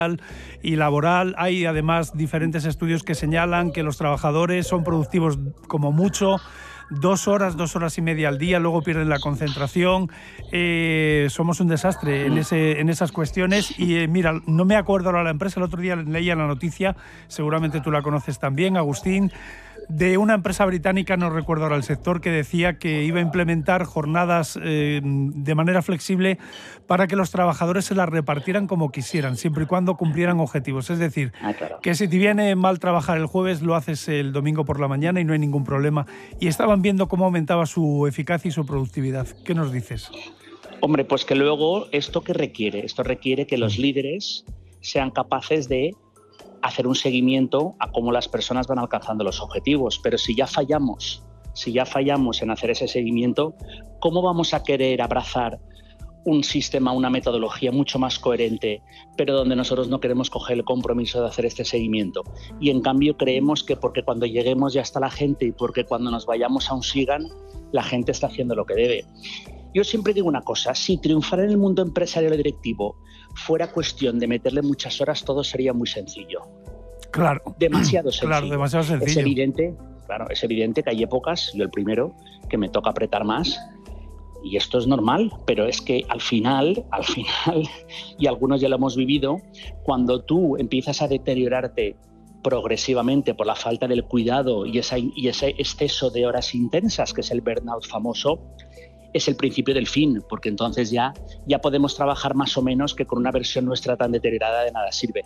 y laboral. Hay además diferentes estudios que señalan que los trabajadores son productivos como mucho 2 horas, 2 horas y media al día, luego pierden la concentración. Somos un desastre en esas cuestiones. Y mira, no me acuerdo ahora la empresa, el otro día leía la noticia, seguramente tú la conoces también, Agustín, de una empresa británica, no recuerdo ahora el sector, que decía que iba a implementar jornadas de manera flexible para que los trabajadores se las repartieran como quisieran, siempre y cuando cumplieran objetivos. Es decir, que si te viene mal trabajar el jueves, lo haces el domingo por la mañana y no hay ningún problema. Y estaban viendo cómo aumentaba su eficacia y su productividad. ¿Qué nos dices? Hombre, pues que luego, ¿esto qué requiere? Esto requiere que los líderes sean capaces de hacer un seguimiento a cómo las personas van alcanzando los objetivos. Pero si ya fallamos en hacer ese seguimiento, ¿cómo vamos a querer abrazar un sistema, una metodología mucho más coherente, pero donde nosotros no queremos coger el compromiso de hacer este seguimiento? Y en cambio creemos que porque cuando lleguemos ya está la gente y porque cuando nos vayamos aún sigan, la gente está haciendo lo que debe. Yo siempre digo una cosa, si triunfar en el mundo empresarial o directivo fuera cuestión de meterle muchas horas, todo sería muy sencillo. Claro. Demasiado sencillo. Claro, demasiado sencillo. Es evidente que hay épocas, yo el primero, que me toca apretar más, y esto es normal, pero es que al final, y algunos ya lo hemos vivido, cuando tú empiezas a deteriorarte progresivamente por la falta del cuidado y ese exceso de horas intensas, que es el burnout famoso, es el principio del fin, porque entonces ya podemos trabajar más o menos, que con una versión nuestra tan deteriorada de nada sirve.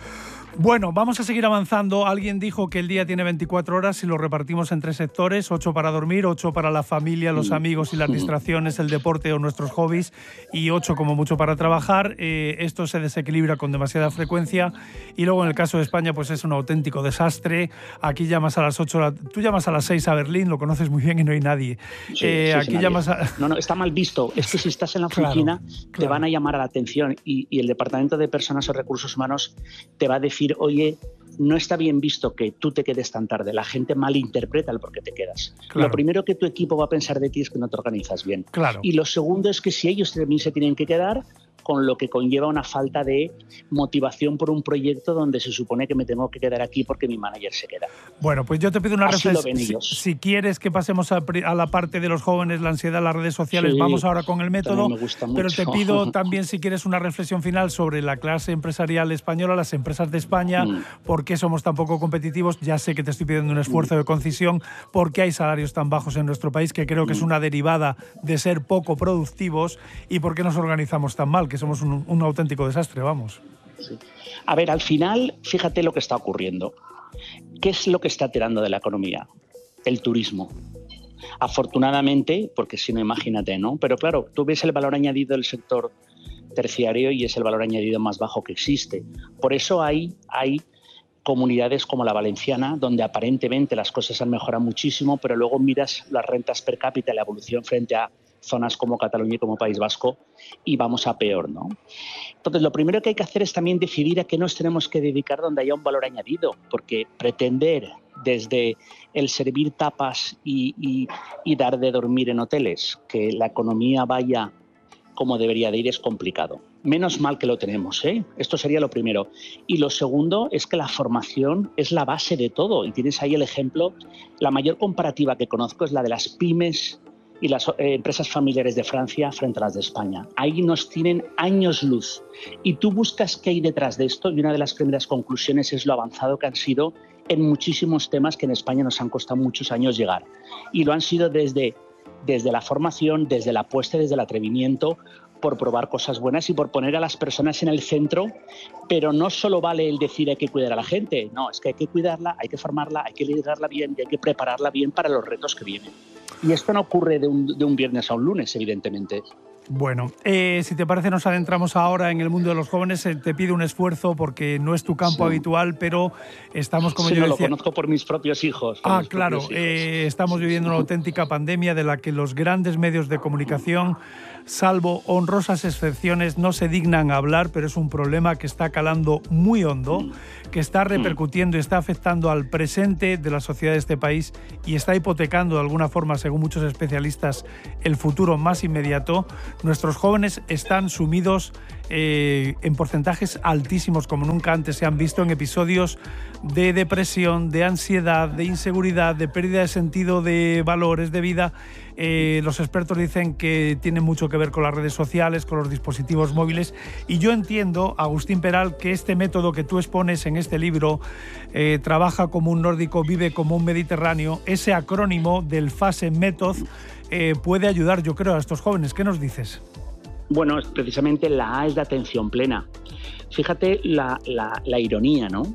Bueno, vamos a seguir avanzando. Alguien dijo que el día tiene 24 horas y lo repartimos en 3 sectores, 8 para dormir, 8 para la familia, los amigos y las distracciones, el deporte o nuestros hobbies, y 8 como mucho para trabajar. Esto se desequilibra con demasiada frecuencia y luego en el caso de España pues es un auténtico desastre. Aquí llamas a las 8, tú llamas a las 6 a Berlín, lo conoces muy bien y no hay nadie. Aquí llamas a... No, está mal visto. Es que si estás en la oficina te van a llamar a la atención y el Departamento de Personas o Recursos Humanos te va a decir: oye, no está bien visto que tú te quedes tan tarde. La gente malinterpreta el por qué te quedas. Claro. Lo primero que tu equipo va a pensar de ti es que no te organizas bien. Claro. Y lo segundo es que si ellos también se tienen que quedar, con lo que conlleva una falta de motivación por un proyecto donde se supone que me tengo que quedar aquí porque mi manager se queda. Bueno, pues yo te pido una reflexión. Si quieres que pasemos a la parte de los jóvenes, la ansiedad, las redes sociales, vamos ahora con el método. Me gusta mucho. Pero te pido también, si quieres, una reflexión final sobre la clase empresarial española, las empresas de España, por qué somos tan poco competitivos. Ya sé que te estoy pidiendo un esfuerzo de concisión, por qué hay salarios tan bajos en nuestro país, que creo que es una derivada de ser poco productivos, y por qué nos organizamos tan mal, que somos un auténtico desastre, vamos. Sí. A ver, al final, fíjate lo que está ocurriendo. ¿Qué es lo que está tirando de la economía? El turismo. Afortunadamente, porque si no, imagínate, ¿no? Pero claro, tú ves el valor añadido del sector terciario y es el valor añadido más bajo que existe. Por eso hay comunidades como la valenciana, donde aparentemente las cosas han mejorado muchísimo, pero luego miras las rentas per cápita y la evolución frente a zonas como Cataluña y como País Vasco y vamos a peor, ¿no? Entonces, lo primero que hay que hacer es también decidir a qué nos tenemos que dedicar donde haya un valor añadido, porque pretender desde el servir tapas y dar de dormir en hoteles que la economía vaya como debería de ir es complicado. Menos mal que lo tenemos, ¿eh? Esto sería lo primero. Y lo segundo es que la formación es la base de todo. Y tienes ahí el ejemplo, la mayor comparativa que conozco es la de las pymes y las empresas familiares de Francia frente a las de España. Ahí nos tienen años luz. Y tú buscas qué hay detrás de esto y una de las primeras conclusiones es lo avanzado que han sido en muchísimos temas que en España nos han costado muchos años llegar. Y lo han sido desde la formación, desde la apuesta, desde el atrevimiento, por probar cosas buenas y por poner a las personas en el centro, pero no solo vale el decir hay que cuidar a la gente, no, es que hay que cuidarla, hay que formarla, hay que liderarla bien y hay que prepararla bien para los retos que vienen. Y esto no ocurre de un viernes a un lunes, evidentemente. Bueno, si te parece nos adentramos ahora en el mundo de los jóvenes. Te pido un esfuerzo porque no es tu campo habitual, pero estamos, como yo decía... lo conozco por mis propios hijos. Claro, estamos viviendo una auténtica pandemia de la que los grandes medios de comunicación, salvo honrosas excepciones, no se dignan a hablar, pero es un problema que está calando muy hondo, que está repercutiendo y está afectando al presente de la sociedad de este país y está hipotecando de alguna forma, según muchos especialistas, el futuro más inmediato. Nuestros jóvenes están sumidos en porcentajes altísimos, como nunca antes se han visto, en episodios de depresión, de ansiedad, de inseguridad, de pérdida de sentido de valores de vida. Los expertos dicen que tiene mucho que ver con las redes sociales, con los dispositivos móviles, y yo entiendo, Agustín Peral, que este método que tú expones en este libro, trabaja como un nórdico, vive como un mediterráneo, ese acrónimo del FASE Method, puede ayudar, yo creo, a estos jóvenes. ¿Qué nos dices? Bueno, precisamente la A es de atención plena. Fíjate la ironía, ¿no?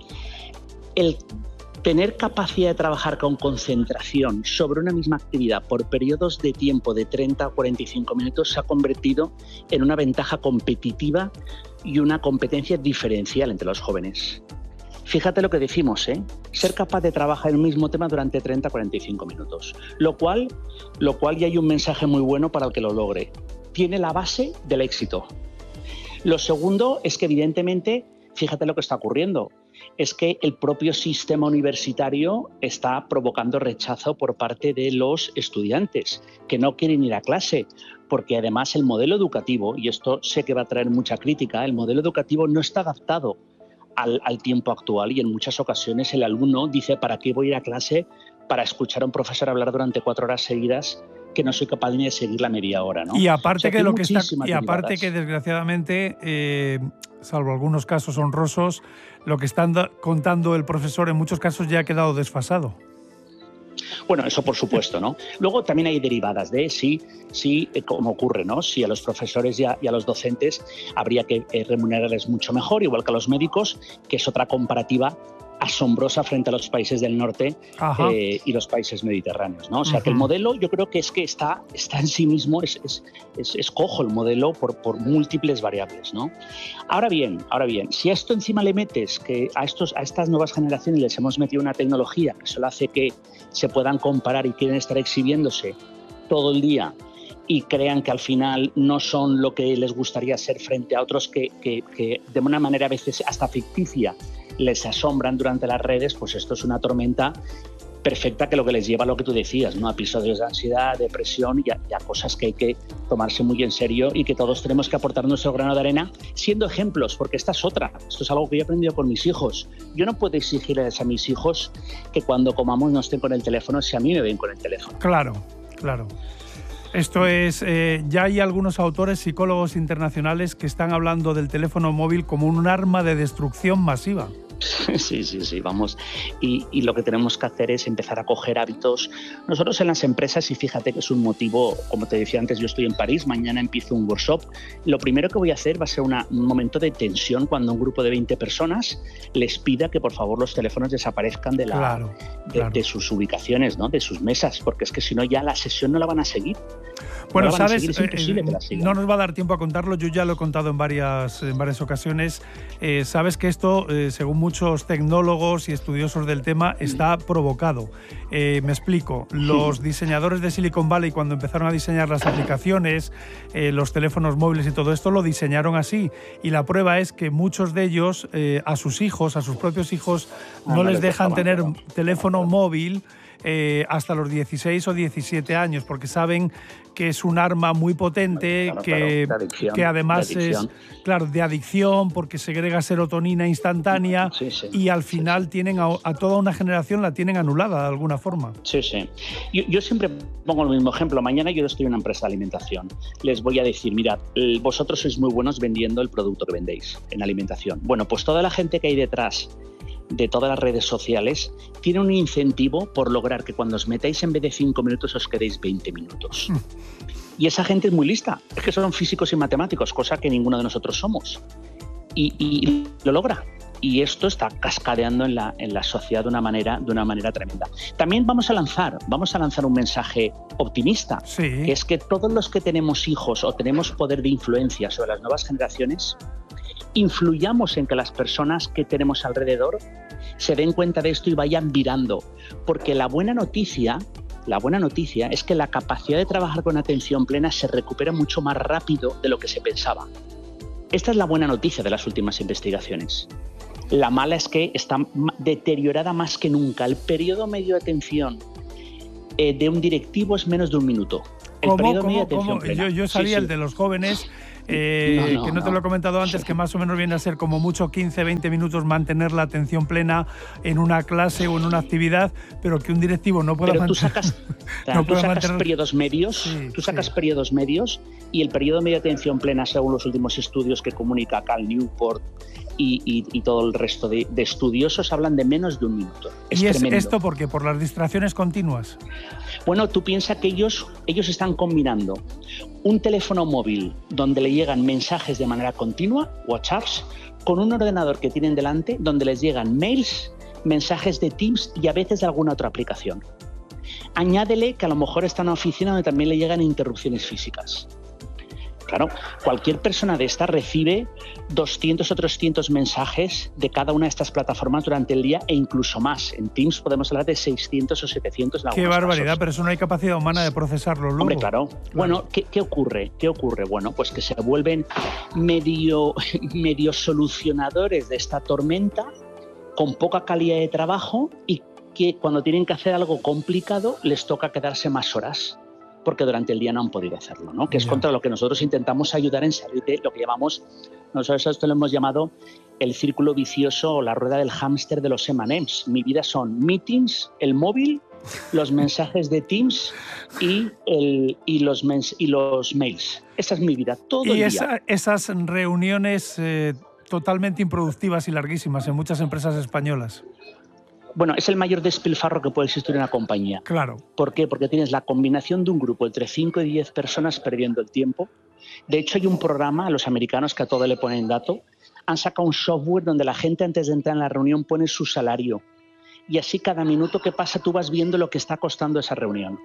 El tener capacidad de trabajar con concentración sobre una misma actividad por periodos de tiempo de 30 a 45 minutos se ha convertido en una ventaja competitiva y una competencia diferencial entre los jóvenes. Fíjate lo que decimos, ser capaz de trabajar el mismo tema durante 30 a 45 minutos, lo cual ya hay un mensaje muy bueno para el que lo logre. Tiene la base del éxito. Lo segundo es que evidentemente, fíjate lo que está ocurriendo, es que el propio sistema universitario está provocando rechazo por parte de los estudiantes que no quieren ir a clase, porque además el modelo educativo, y esto sé que va a traer mucha crítica, el modelo educativo no está adaptado al tiempo actual y en muchas ocasiones el alumno dice ¿para qué voy a ir a clase? Para escuchar a un profesor hablar durante 4 horas seguidas que no soy capaz ni de seguir la media hora, ¿no? Y aparte, o sea, que desgraciadamente, salvo algunos casos honrosos, lo que están contando el profesor en muchos casos ya ha quedado desfasado. Bueno, eso por supuesto, ¿no? Luego también hay derivadas de sí, como ocurre, ¿no? Si a los profesores y a los docentes habría que remunerarles mucho mejor, igual que a los médicos, que es otra comparativa asombrosa frente a los países del norte y los países mediterráneos, ¿no? O sea, que el modelo yo creo que está en sí mismo, es cojo el modelo por múltiples variables, ¿no? Ahora bien, si a esto encima le metes que a estas nuevas generaciones les hemos metido una tecnología que solo hace que se puedan comparar y quieren estar exhibiéndose todo el día y crean que al final no son lo que les gustaría ser frente a otros que de una manera a veces hasta ficticia les asombran durante las redes, pues esto es una tormenta perfecta que lo que les lleva a lo que tú decías, ¿no? A episodios de ansiedad, depresión y a cosas que hay que tomarse muy en serio y que todos tenemos que aportar nuestro grano de arena siendo ejemplos, porque esta es otra. Esto es algo que yo he aprendido con mis hijos. Yo no puedo exigirles a mis hijos que cuando comamos no estén con el teléfono si a mí me ven con el teléfono. Claro. Esto es, ya hay algunos autores, psicólogos internacionales que están hablando del teléfono móvil como un arma de destrucción masiva. Sí, vamos. Y lo que tenemos que hacer es empezar a coger hábitos. Nosotros en las empresas, y fíjate que es un motivo, como te decía antes, yo estoy en París, mañana empiezo un workshop. Lo primero que voy a hacer va a ser un momento de tensión cuando un grupo de 20 personas les pida que por favor los teléfonos desaparezcan de sus ubicaciones, ¿no? De sus mesas, porque es que si no ya la sesión no la van a seguir. Bueno, sabes, es imposible que la sigan. No nos va a dar tiempo a contarlo, yo ya lo he contado en varias ocasiones. Sabes que esto, según muchos tecnólogos y estudiosos del tema, está provocado. Me explico. Los diseñadores de Silicon Valley, cuando empezaron a diseñar las aplicaciones, los teléfonos móviles y todo esto, lo diseñaron así. Y la prueba es que muchos de ellos, a sus propios hijos, no les dejan tener teléfono móvil hasta los 16 o 17 años, porque saben que es un arma muy potente, que además es de adicción, porque segrega serotonina instantánea y al final tienen a toda una generación la tienen anulada de alguna forma. Sí. Yo siempre pongo el mismo ejemplo. Mañana yo estoy en una empresa de alimentación. Les voy a decir, mirad, vosotros sois muy buenos vendiendo el producto que vendéis en alimentación. Bueno, pues toda la gente que hay detrás de todas las redes sociales tiene un incentivo por lograr que cuando os metáis en vez de 5 minutos os quedéis 20 minutos. Y esa gente es muy lista, es que son físicos y matemáticos, cosa que ninguno de nosotros somos. Y lo logra. Y esto está cascadeando en la sociedad de una manera tremenda. También vamos a lanzar un mensaje optimista, que es que todos los que tenemos hijos o tenemos poder de influencia sobre las nuevas generaciones, influyamos en que las personas que tenemos alrededor se den cuenta de esto y vayan virando, porque la buena noticia es que la capacidad de trabajar con atención plena se recupera mucho más rápido de lo que se pensaba. Esta es la buena noticia de las últimas investigaciones. La mala es que está deteriorada más que nunca. El periodo medio de atención de un directivo es menos de 1 minuto. El periodo medio de atención plena. Yo sabía el de los jóvenes. que no te lo he comentado antes, que más o menos viene a ser como mucho 15-20 minutos mantener la atención plena en una clase o en una actividad, pero que un directivo no pueda mantener. Tú sacas periodos medios, periodos medios, y el periodo medio de atención plena, según los últimos estudios que comunica Cal Newport y todo el resto de estudiosos, hablan de menos de un minuto. ¿Y es esto por qué? ¿Por las distracciones continuas? Bueno, tú piensas que ellos están combinando un teléfono móvil donde le llegan mensajes de manera continua, WhatsApps, con un ordenador que tienen delante donde les llegan mails, mensajes de Teams y a veces de alguna otra aplicación. Añádele que a lo mejor está en una oficina donde también le llegan interrupciones físicas. Claro, cualquier persona de esta recibe 200 o 300 mensajes de cada una de estas plataformas durante el día e incluso más. En Teams podemos hablar de 600 o 700 en algunos ¡Qué barbaridad! casos. Pero eso no hay capacidad humana de procesarlo luego. Hombre, claro. Bueno, ¿qué ocurre? Bueno, pues que se vuelven medio solucionadores de esta tormenta con poca calidad de trabajo y que cuando tienen que hacer algo complicado les toca quedarse más horas, porque durante el día no han podido hacerlo, ¿no? Que es contra lo que nosotros intentamos ayudar en salir de lo que llamamos, nosotros esto lo hemos llamado el círculo vicioso o la rueda del hámster de los M&M's. Mi vida son meetings, el móvil, los mensajes de Teams y los mails. Esa es mi vida, todo el día. Y esas reuniones totalmente improductivas y larguísimas en muchas empresas españolas. Bueno, es el mayor despilfarro que puede existir en una compañía. Claro. ¿Por qué? Porque tienes la combinación de un grupo entre 5 y 10 personas perdiendo el tiempo. De hecho, hay un programa, los americanos, que a todo le ponen dato, han sacado un software donde la gente antes de entrar en la reunión pone su salario. Y así cada minuto que pasa tú vas viendo lo que está costando esa reunión.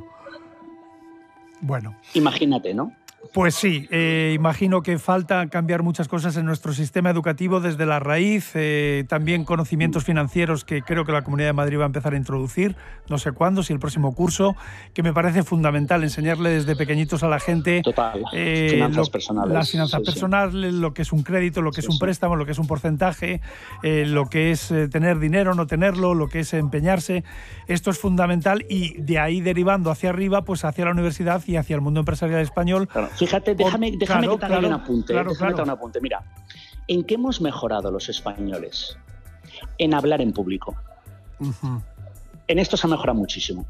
Bueno. Imagínate, ¿no? Pues sí, imagino que falta cambiar muchas cosas en nuestro sistema educativo desde la raíz, también conocimientos financieros que creo que la Comunidad de Madrid va a empezar a introducir, no sé cuándo, si el próximo curso, que me parece fundamental enseñarle desde pequeñitos a la gente. Total, finanzas personales. Las finanzas personales, lo que es un crédito, lo que es un préstamo, lo que es un porcentaje, lo que es tener dinero, no tenerlo, lo que es empeñarse. Esto es fundamental y de ahí derivando hacia arriba, pues hacia la universidad y hacia el mundo empresarial español. Claro. Fíjate, déjame que te haga un apunte. Un apunte. Mira, ¿en qué hemos mejorado los españoles? En hablar en público. Uh-huh. En esto se ha mejorado muchísimo.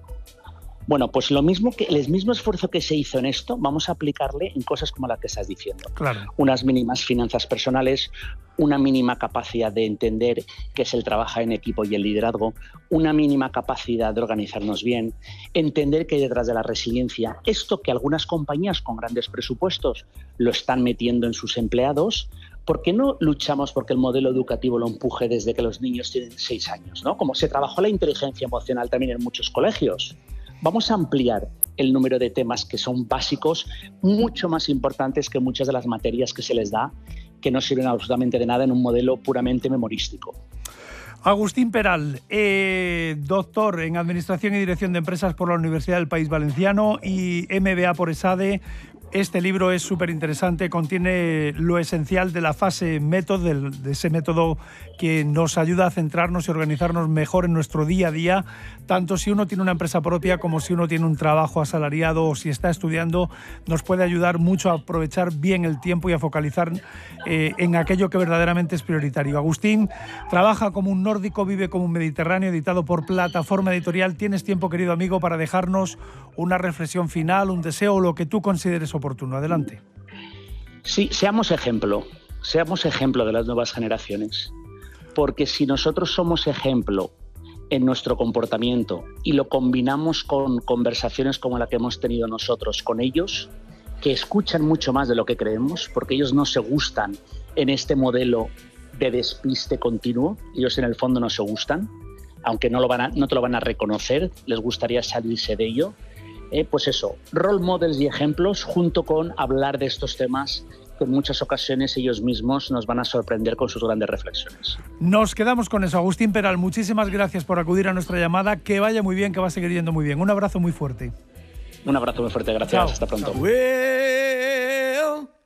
Bueno, pues el mismo esfuerzo que se hizo en esto, vamos a aplicarle en cosas como la que estás diciendo. Claro. Unas mínimas finanzas personales, una mínima capacidad de entender qué es el trabajo en equipo y el liderazgo, una mínima capacidad de organizarnos bien, entender que hay detrás de la resiliencia, esto que algunas compañías con grandes presupuestos lo están metiendo en sus empleados. ¿Por qué no luchamos porque el modelo educativo lo empuje desde que los niños tienen 6 años, ¿no? Como se trabajó la inteligencia emocional también en muchos colegios. Vamos a ampliar el número de temas que son básicos, mucho más importantes que muchas de las materias que se les da, que no sirven absolutamente de nada en un modelo puramente memorístico. Agustín Peral, doctor en Administración y Dirección de Empresas por la Universidad del País Valenciano y MBA por ESADE. Este libro es súper interesante, contiene lo esencial de la fase método, de ese método que nos ayuda a centrarnos y organizarnos mejor en nuestro día a día, tanto si uno tiene una empresa propia como si uno tiene un trabajo asalariado o si está estudiando, nos puede ayudar mucho a aprovechar bien el tiempo y a focalizar en aquello que verdaderamente es prioritario. Agustín trabaja como un nórdico, vive como un mediterráneo, editado por Plataforma Editorial. ¿Tienes tiempo, querido amigo, para dejarnos una reflexión final, un deseo o lo que tú consideres oportuno? Adelante. Sí, seamos ejemplo de las nuevas generaciones, porque si nosotros somos ejemplo en nuestro comportamiento y lo combinamos con conversaciones como la que hemos tenido nosotros con ellos, que escuchan mucho más de lo que creemos, porque ellos no se gustan en este modelo de despiste continuo, ellos en el fondo no se gustan, aunque no te lo van a reconocer, les gustaría salirse de ello. Pues eso, role models y ejemplos, junto con hablar de estos temas que en muchas ocasiones ellos mismos nos van a sorprender con sus grandes reflexiones. Nos quedamos con eso. Agustín Peral, muchísimas gracias por acudir a nuestra llamada. Que vaya muy bien, que va a seguir yendo muy bien. Un abrazo muy fuerte. Un abrazo muy fuerte, gracias. Chao. Hasta pronto. Chao.